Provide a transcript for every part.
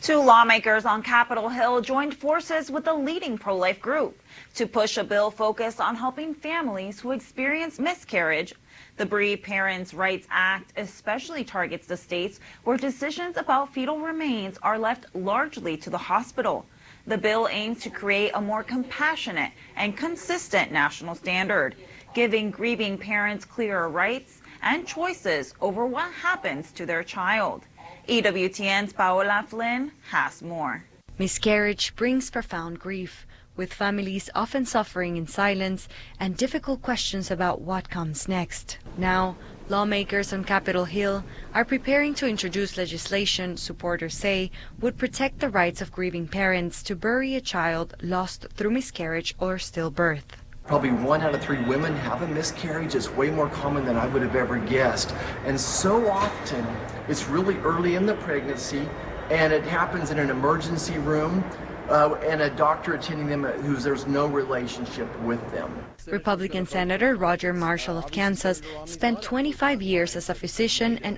Two lawmakers on Capitol Hill joined forces with a leading pro-life group to push a bill focused on helping families who experience miscarriage. The Bereaved Parents' Rights Act especially targets the states where decisions about fetal remains are left largely to the hospital. The bill aims to create a more compassionate and consistent national standard, giving grieving parents clearer rights and choices over what happens to their child. EWTN's Paola Flynn has more. Miscarriage brings profound grief, with families often suffering in silence and difficult questions about what comes next. Now, lawmakers on Capitol Hill are preparing to introduce legislation supporters say would protect the rights of grieving parents to bury a child lost through miscarriage or stillbirth. Probably 1 out of 3 women have a miscarriage. It's way more common than I would have ever guessed. And so often, it's really early in the pregnancy, and it happens in an emergency room, and a doctor attending them there's no relationship with them. Republican Senator Roger Marshall of Kansas spent 25 years as a physician and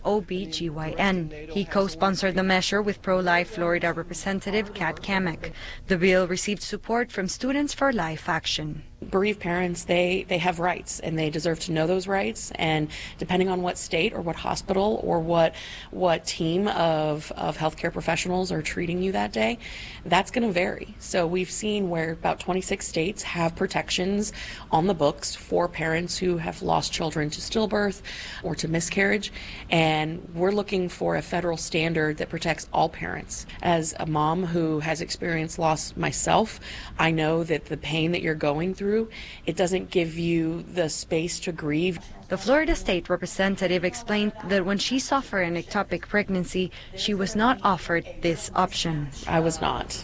OB/GYN. He co-sponsored the measure with pro-life Florida Representative Kat Cammack. The bill received support from Students for Life Action. Bereaved parents, they have rights, and they deserve to know those rights, and depending on what state or what hospital or what team of healthcare professionals are treating you that day, that's going to vary. So we've seen where about 26 states have protections on the books for parents who have lost children to stillbirth or to miscarriage, and we're looking for a federal standard that protects all parents. As a mom who has experienced loss myself, I know that the pain that you're going through, it doesn't give you the space to grieve. The Florida State Representative explained that when she suffered an ectopic pregnancy, she was not offered this option. I was not.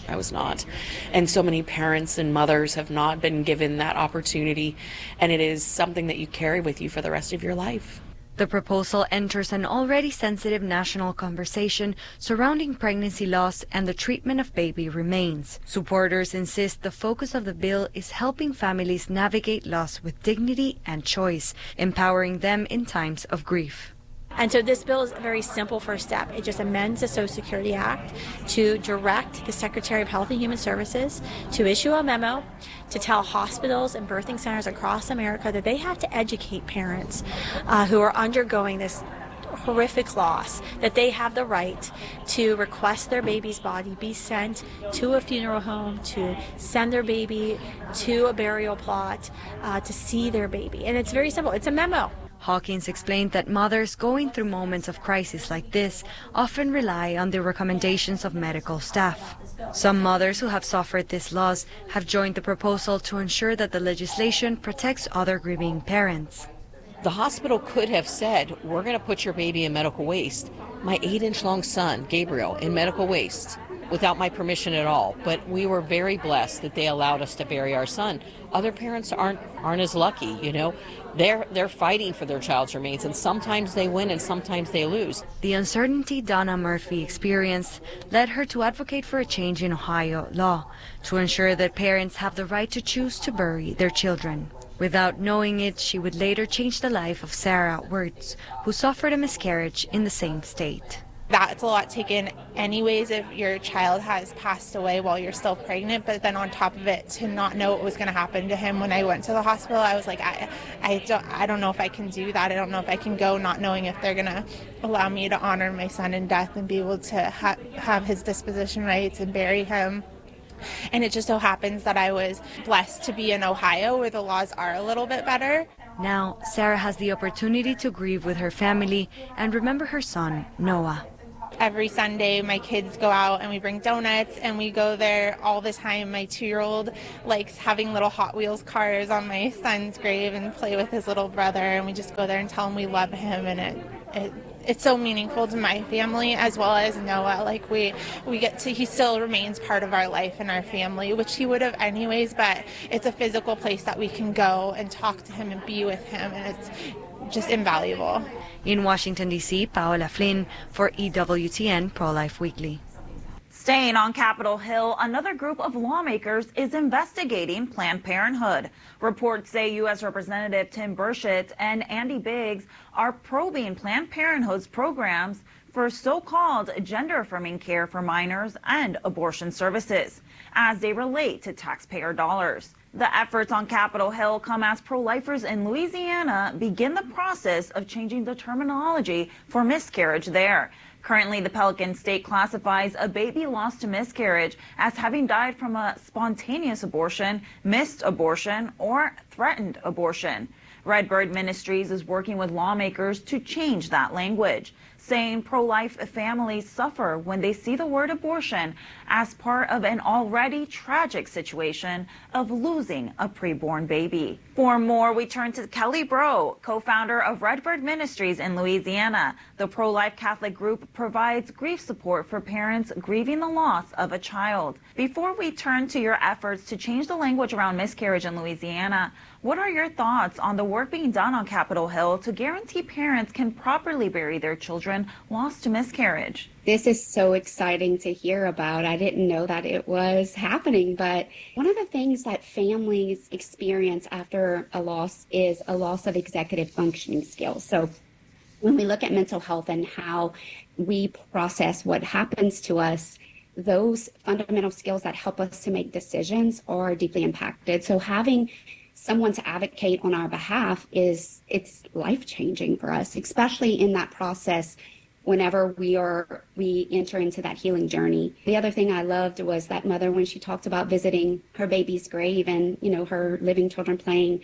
And so many parents and mothers have not been given that opportunity, and it is something that you carry with you for the rest of your life. The proposal enters an already sensitive national conversation surrounding pregnancy loss and the treatment of baby remains. Supporters insist the focus of the bill is helping families navigate loss with dignity and choice, empowering them in times of grief. And so this bill is a very simple first step. It just amends the Social Security Act to direct the Secretary of Health and Human Services to issue a memo to tell hospitals and birthing centers across America that they have to educate parents who are undergoing this horrific loss, that they have the right to request their baby's body be sent to a funeral home, to send their baby to a burial plot, to see their baby. And it's very simple. It's a memo. Hawkins explained that mothers going through moments of crisis like this often rely on the recommendations of medical staff. Some mothers who have suffered this loss have joined the proposal to ensure that the legislation protects other grieving parents. The hospital could have said, we're going to put your baby in medical waste. My 8-inch long son, Gabriel, in medical waste, without my permission at all. But we were very blessed that they allowed us to bury our son. Other parents aren't as lucky, you know. They're fighting for their child's remains, and sometimes they win and sometimes they lose. The uncertainty Donna Murphy experienced led her to advocate for a change in Ohio law to ensure that parents have the right to choose to bury their children. Without knowing it, she would later change the life of Sarah Wirtz, who suffered a miscarriage in the same state. That's a lot taken anyways if your child has passed away while you're still pregnant, but then on top of it, to not know what was going to happen to him when I went to the hospital, I was like, I don't know if I can do that. I don't know if I can go not knowing if they're going to allow me to honor my son in death and be able to have his disposition rights and bury him. And it just so happens that I was blessed to be in Ohio where the laws are a little bit better. Now, Sarah has the opportunity to grieve with her family and remember her son, Noah. Every Sunday, my kids go out and we bring donuts and we go there all the time. My 2-year-old likes having little Hot Wheels cars on my son's grave and play with his little brother, and we just go there and tell him we love him, and it's so meaningful to my family as well as Noah. Like we get to, he still remains part of our life and our family, which he would have anyways, but it's a physical place that we can go and talk to him and be with him, and it's just invaluable. In Washington, D.C., Paola Flynn for EWTN Pro-Life Weekly. Staying on Capitol Hill, another group of lawmakers is investigating Planned Parenthood. Reports say U.S. Representative Tim Burchett and Andy Biggs are probing Planned Parenthood's programs offers so-called gender-affirming care for minors and abortion services as they relate to taxpayer dollars. The efforts on Capitol Hill come as pro-lifers in Louisiana begin the process of changing the terminology for miscarriage there. Currently, the Pelican State classifies a baby lost to miscarriage as having died from a spontaneous abortion, missed abortion, or threatened abortion. Redbird Ministries is working with lawmakers to change that language, saying pro-life families suffer when they see the word abortion as part of an already tragic situation of losing a preborn baby. For more, we turn to Kelly Bro, co-founder of Redbird Ministries in Louisiana. The pro-life Catholic group provides grief support for parents grieving the loss of a child. Before we turn to your efforts to change the language around miscarriage in Louisiana, what are your thoughts on the work being done on Capitol Hill to guarantee parents can properly bury their children lost to miscarriage? This is so exciting to hear about. I didn't know that it was happening, but one of the things that families experience after a loss is a loss of executive functioning skills. So when we look at mental health and how we process what happens to us, those fundamental skills that help us to make decisions are deeply impacted. So having someone to advocate on our behalf it's life-changing for us, especially in that process whenever we enter into that healing journey. The other thing I loved was that mother, when she talked about visiting her baby's grave and, her living children playing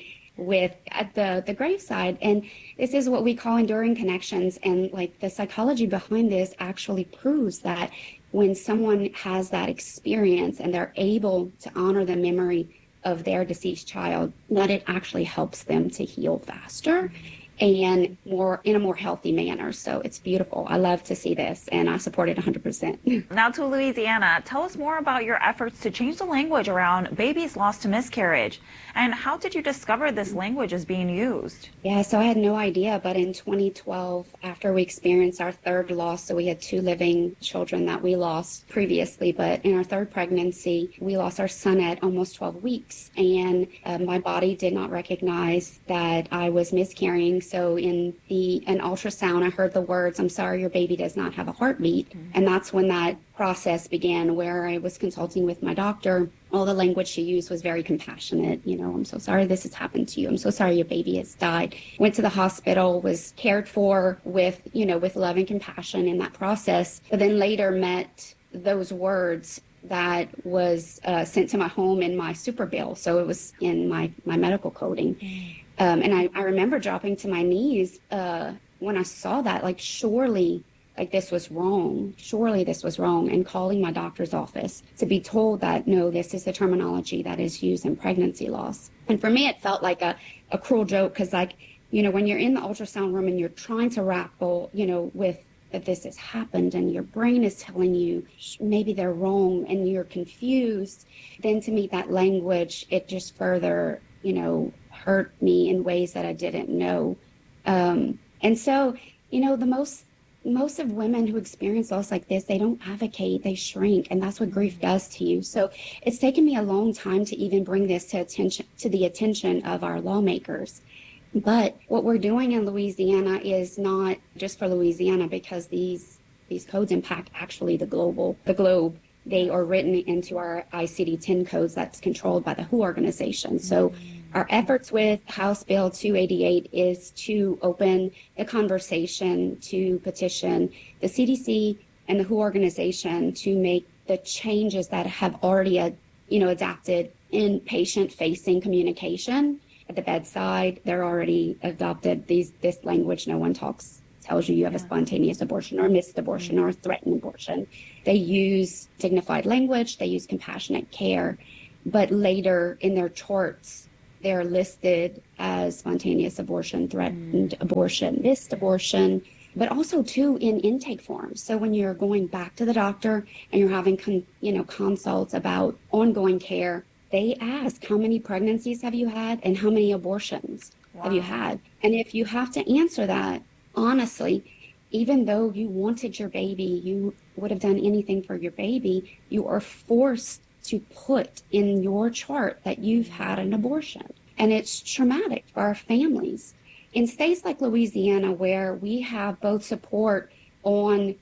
at the graveside. And this is what we call enduring connections. And like the psychology behind this actually proves that when someone has that experience and they're able to honor the memory of their deceased child, that it actually helps them to heal faster and in a more healthy manner. So it's beautiful. I love to see this, and I support it 100%. Now to Louisiana, tell us more about your efforts to change the language around babies lost to miscarriage, and how did you discover this language is being used? Yeah, so I had no idea, but in 2012, after we experienced our third loss, so we had 2 living children that we lost previously, but in our third pregnancy, we lost our son at almost 12 weeks, and my body did not recognize that I was miscarrying. So in an ultrasound, I heard the words, "I'm sorry, your baby does not have a heartbeat." Mm-hmm. And that's when that process began, where I was consulting with my doctor. All the language she used was very compassionate. "I'm so sorry this has happened to you. I'm so sorry your baby has died." Went to the hospital, was cared for with love and compassion in that process, but then later met those words that was sent to my home in my super bill. So it was in my medical coding. Mm. And I remember dropping to my knees when I saw that, surely this was wrong. Surely this was wrong. And calling my doctor's office to be told that, no, this is the terminology that is used in pregnancy loss. And for me, it felt like a cruel joke because, when you're in the ultrasound room and you're trying to grapple, with that this has happened and your brain is telling you maybe they're wrong and you're confused, then to meet that language, it just further, hurt me in ways that I didn't know. And so, the most of women who experience loss like this, they don't advocate, they shrink, and that's what grief does to you. So it's taken me a long time to even bring this to the attention of our lawmakers. But what we're doing in Louisiana is not just for Louisiana, because these codes impact actually the globe. They are written into our ICD-10 codes that's controlled by the WHO organization. So our efforts with House Bill 288 is to open the conversation to petition the CDC and the WHO organization to make the changes that have already, adapted in patient-facing communication at the bedside. They're already adopted this language. No one tells you have a spontaneous abortion or missed abortion or a threatened abortion. They use dignified language. They use compassionate care. But later in their charts, they're listed as spontaneous abortion, threatened abortion, missed abortion, but also too in intake forms. So when you're going back to the doctor and you're having consults about ongoing care, they ask, how many pregnancies have you had and how many abortions have you had? And if you have to answer that honestly, even though you wanted your baby, you would have done anything for your baby, you are forced to put in your chart that you've had an abortion. And it's traumatic for our families. In states like Louisiana, where we have both support on,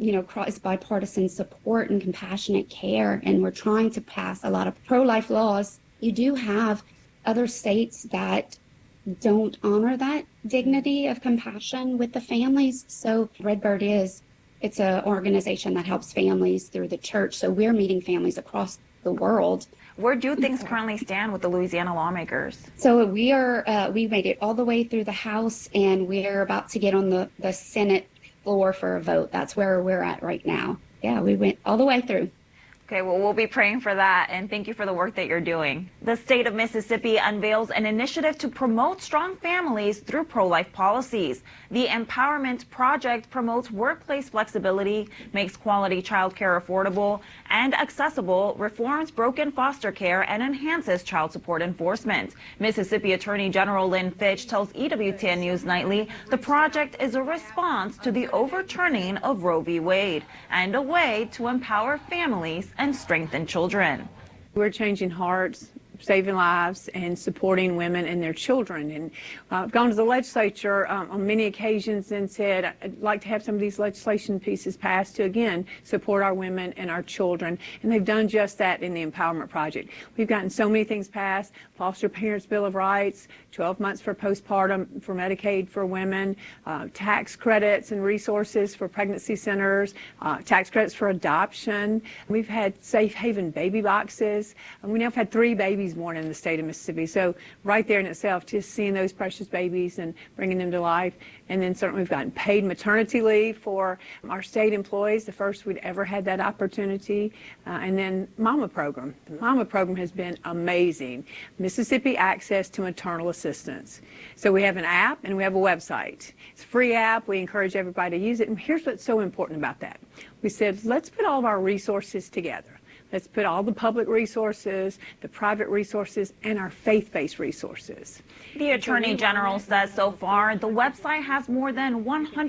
is bipartisan support and compassionate care, and we're trying to pass a lot of pro-life laws. You do have other states that don't honor that dignity of compassion with the families. So Redbird it's an organization that helps families through the church. So we're meeting families across the world. Where do things currently stand with the Louisiana lawmakers? So we made it all the way through the House, and we're about to get on the Senate floor for a vote. That's where we're at right now. Yeah, we went all the way through. Okay, well, we'll be praying for that, and thank you for the work that you're doing. The state of Mississippi unveils an initiative to promote strong families through pro-life policies. The Empowerment Project promotes workplace flexibility, makes quality child care affordable and accessible, reforms broken foster care, and enhances child support enforcement. Mississippi Attorney General Lynn Fitch tells EWTN News Nightly the project is a response to the overturning of Roe v. Wade and a way to empower families and strengthen children. We're changing hearts, saving lives, and supporting women and their children. And I've gone to the legislature on many occasions and said I'd like to have some of these legislation pieces passed to, again, support our women and our children. And they've done just that in the Empowerment Project. We've gotten so many things passed: Foster Parents Bill of Rights, 12 months for postpartum for Medicaid for women, tax credits and resources for pregnancy centers, tax credits for adoption. We've had safe haven baby boxes, and we now have had 3 babies born in the state of Mississippi. So right there in itself, just seeing those precious babies and bringing them to life. And then certainly we've gotten paid maternity leave for our state employees, the first we'd ever had that opportunity. And then Mama Program. The Mama Program has been amazing. Mississippi Access to Maternal Assistance. So we have an app and we have a website. It's a free app. We encourage everybody to use it. And here's what's so important about that. We said, let's put all of our resources together. Let's put all the public resources, the private resources, and our faith-based resources. The Attorney General says so far the website has more than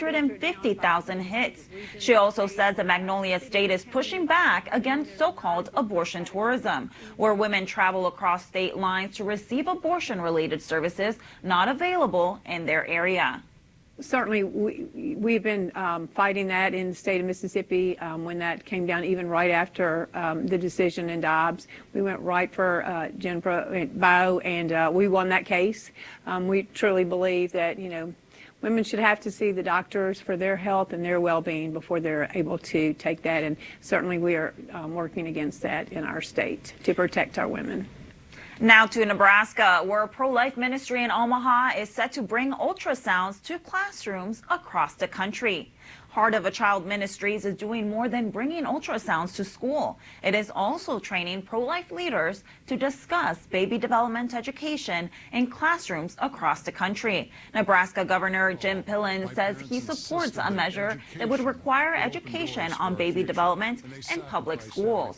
150,000 hits. She also says the Magnolia State is pushing back against so-called abortion tourism, where women travel across state lines to receive abortion-related services not available in their area. Certainly, we've been fighting that in the state of Mississippi when that came down, even right after the decision in Dobbs. We went right for Jennifer Bowe, and we won that case. We truly believe that, women should have to see the doctors for their health and their well-being before they're able to take that, and certainly we are working against that in our state to protect our women. Now to Nebraska, where a pro-life ministry in Omaha is set to bring ultrasounds to classrooms across the country. Heart of a Child Ministries is doing more than bringing ultrasounds to school. It is also training pro-life leaders to discuss baby development education in classrooms across the country. Nebraska Governor Jim Pillen says he supports a measure that would require education on baby development in public schools.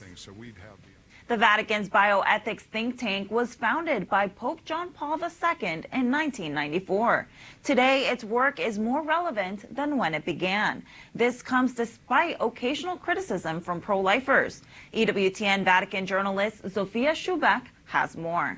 The Vatican's bioethics think tank was founded by Pope John Paul II in 1994. Today, its work is more relevant than when it began. This comes despite occasional criticism from pro-lifers. EWTN Vatican journalist Zofia Schubeck has more.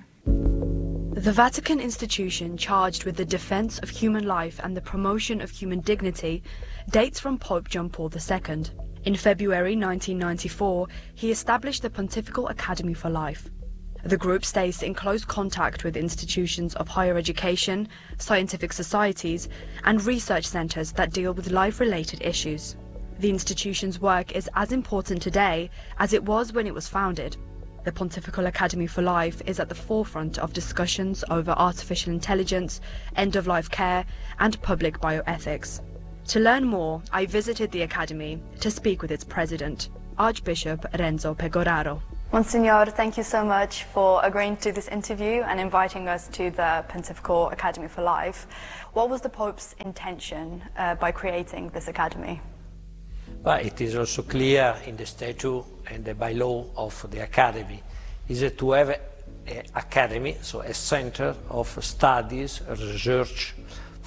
The Vatican institution charged with the defense of human life and the promotion of human dignity dates from Pope John Paul II. In February 1994, he established the Pontifical Academy for Life. The group stays in close contact with institutions of higher education, scientific societies, and research centers that deal with life-related issues. The institution's work is as important today as it was when it was founded. The Pontifical Academy for Life is at the forefront of discussions over artificial intelligence, end-of-life care, and public bioethics. To learn more, I visited the Academy to speak with its president, Archbishop Renzo Pegoraro. Monsignor, thank you so much for agreeing to this interview and inviting us to the Pontifical Academy for Life. What was the Pope's intention by creating this academy? Well, it is also clear in the statute and the bylaw of the Academy is to have an academy, so a center of studies, research,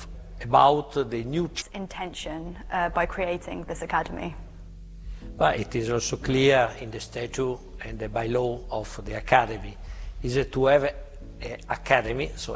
about the new intention by creating this academy. But it is also clear in the statute and the bylaw of the Academy is to have an academy, so